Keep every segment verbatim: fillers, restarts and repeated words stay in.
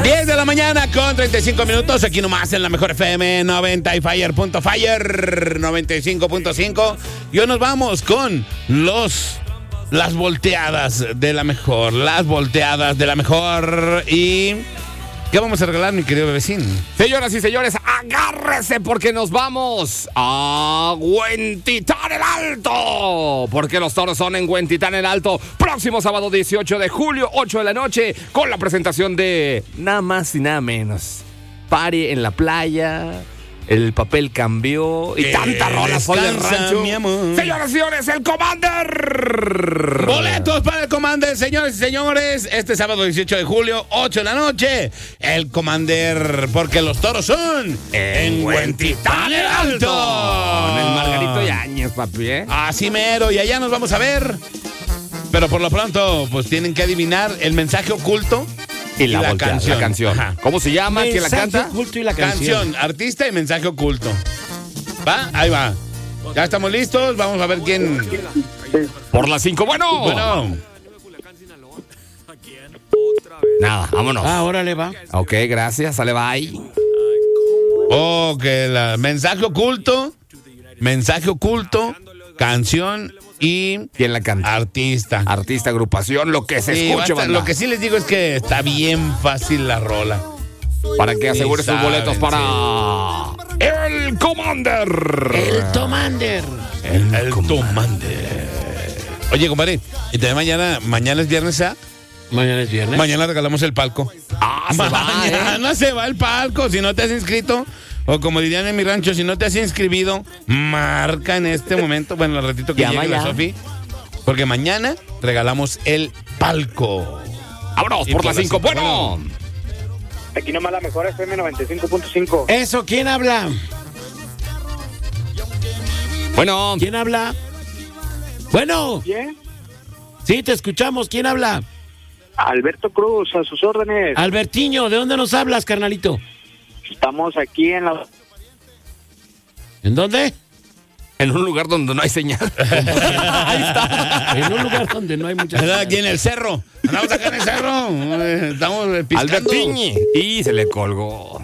diez de la mañana con treinta y cinco minutos, aquí nomás en la mejor F M noventa y Fire punto Fire noventa y cinco punto cinco. Y hoy nos vamos con los las volteadas de la mejor, las volteadas de la mejor. Y ¿qué vamos a regalar, mi querido bebecín? Señoras y señores, agárrese porque nos vamos a Huentitán el Alto. Porque los toros son en Huentitán el Alto. Próximo sábado dieciocho de julio, ocho de la noche, con la presentación de nada más y nada menos. Party en la playa, el papel cambió y Eh, tanta rola soy del descansa, rancho. mi amor. Señoras y señores, el Commander. Boletos para el Commander, señores y señores. Este sábado dieciocho de julio, ocho de la noche. El Commander, porque los toros son en Huentitán el Alto. Con el Margarito Yáñez, papi, ¿eh? Así mero, y allá nos vamos a ver. Pero por lo pronto, pues tienen que adivinar el mensaje oculto Y la, volteada, canción. la canción. Ajá. ¿Cómo se llama? ¿Quién la Mensaje canta? oculto y la canción. Canción, artista y mensaje oculto. ¿Va? Ahí va. Ya estamos listos, vamos a ver quién. Por las cinco. Bueno. Bueno, Nada, vámonos. Ah, órale, va. Ok, gracias. Sale, bye. oh, que la mensaje oculto, mensaje oculto, canción y ¿Quién la canta? artista. Artista, agrupación, lo que se Sí, escuche, basta, banda. lo que sí les digo es que está bien fácil la rola. Para que asegure Sí sus boletos saben, para el Commander. El Tomander. El, el Commander. Oye, compadre, y también mañana, mañana es viernes, ¿ah? Mañana es viernes. Mañana regalamos el palco. Ah, se va, ¿eh? Mañana se va el palco. Si no te has inscrito, o como dirían en mi rancho, si no te has inscribido, marca en este momento, bueno, al ratito que Llama llegue la ya. Sofi, porque mañana regalamos el palco. Vámonos Y por por las las cinco. cinco, Bueno. Aquí nomás la mejor F M noventa y cinco punto cinco. Eso, ¿quién habla? Bueno. ¿Quién habla? Bueno, ¿Bien? sí, te escuchamos. ¿Quién habla? Alberto Cruz, a sus órdenes. Albertiño, ¿de dónde nos hablas, carnalito? Estamos aquí en la... ¿En dónde? En un lugar donde no hay señal. Ahí está. En un lugar donde no hay mucha... ¿Verdad? Aquí en el cerro. Andamos acá en el cerro. Eh, Estamos eh, piscando. Albertiñi. Y se le colgó.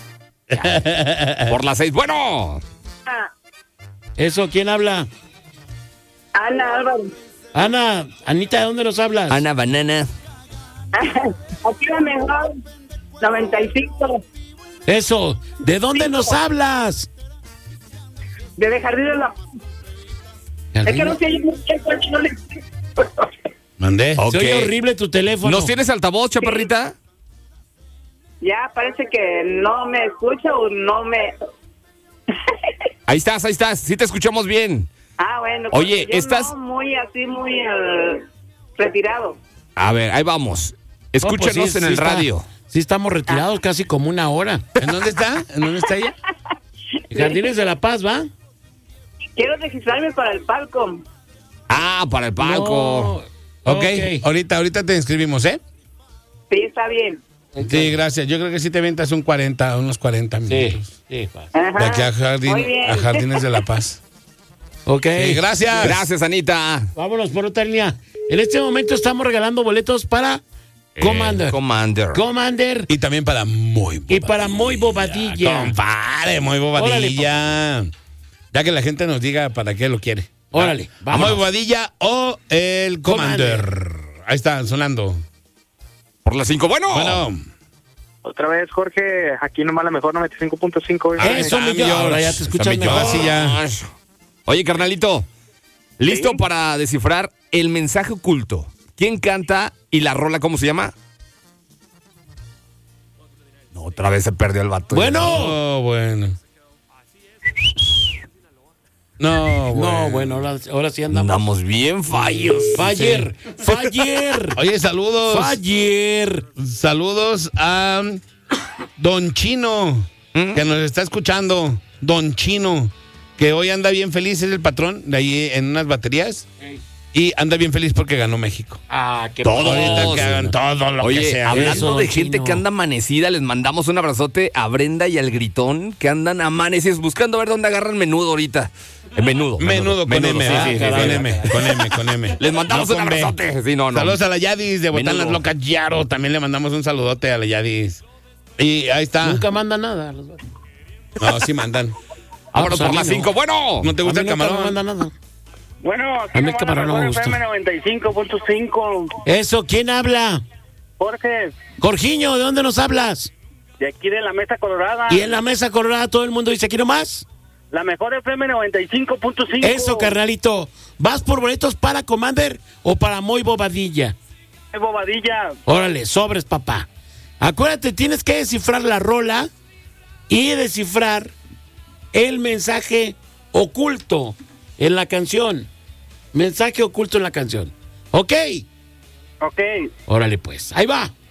Por las seis. Bueno. Eso, ¿quién habla? Ana Álvaro. Ana, Anita, ¿de dónde nos hablas? Ana Banana. Aquí la mejor noventa y cinco. Eso, ¿de dónde nos hablas? Desde Jardín de la... Es que no sé, yo no le... Mandé. Ok. Se oye horrible tu teléfono. ¿Nos tienes altavoz, chaparrita? Ya parece que no me escucha o no me... Ahí estás, ahí estás. Sí te escuchamos bien. Ah, bueno. Oye, porque yo estás- no muy así, muy eh, retirado. A ver, ahí vamos. No, pues Escúchanos sí, en sí el está- radio. Sí, estamos retirados casi como una hora. ¿En dónde está? ¿En dónde está ella? Jardines de la Paz, ¿va? Quiero registrarme para el palco. Ah, para el palco. No. Ok, ahorita, ahorita te inscribimos, ¿eh? Sí, está bien. Sí, gracias. Yo creo que sí te ventas un cuarenta, unos cuarenta Sí, minutos. sí. va. Ajá. De aquí a, Jardín, Muy bien. a Jardines de la Paz. Ok. Sí, gracias. Gracias, Anita. Vámonos por otra línea. En este momento estamos regalando boletos para Commander. Eh, Commander. Commander Y también para muy y para Muy Bobadilla. Compadre, muy bobadilla. Ya que la gente nos diga para qué lo quiere. Órale, ¿A vámonos. muy bobadilla o el Commander? Commander. Ahí está, sonando. Por las cinco. Bueno. Bueno, Otra vez, Jorge, aquí nomás la mejor noventa y cinco punto cinco. Eso, mi mi George. Ahora ya te escuchas Está mi mejor. George. Ahora sí ya. Oye, carnalito. ¿Listo Sí. para descifrar el mensaje oculto? ¿Quién canta y la rola cómo se llama? No, otra vez se perdió el vato. Bueno. Oh, bueno. No, bueno. No, bueno, ahora, ahora sí andamos. Andamos bien fallos. Faller, Faller, Oye, saludos. Faller. Saludos a Don Chino, que nos está escuchando. Don Chino, que hoy anda bien feliz, es el patrón de ahí en unas baterías. Y anda bien feliz porque ganó México. Ah, qué Todo. Ahorita que hagan todo lo Oye, que sea. hablando Eso, de Don gente Chino. que anda amanecida, les mandamos un abrazote a Brenda y al Gritón, que andan amanecidos buscando a ver dónde agarran menudo ahorita. Eh, menudo. Menudo con M, sí, ¿ah? sí, sí, con sí. M, con M, con M. Les mandamos No un con B. abrazote. Sí, no, no. Saludos a la Yadis de Botán Menudo. Las Locas Yaro. También le mandamos un saludote a la Yadis. Y ahí está. Nunca mandan nada. los dos. No, sí mandan. Vámonos pues a por mí las no. cinco. Bueno. ¿No te A gusta mí el nunca me camarón? mandan nada. Bueno, aquí A mí el nomás camarón la no me mejor gusta. F M noventa y cinco punto cinco. Eso, ¿quién habla? Jorge, Jorgiño, ¿de dónde nos hablas? de aquí de la Mesa Colorada. Y en la mesa colorada todo el mundo dice, ¿quiero más? La mejor F M noventa y cinco punto cinco. Eso, carnalito. ¿Vas por boletos para Commander o para Moy Bobadilla? Es bobadilla. Órale, sobres, papá. Acuérdate, tienes que descifrar la rola y descifrar el mensaje oculto en la canción. Mensaje oculto en la canción. ¿Ok? Ok. Órale, pues. Ahí va.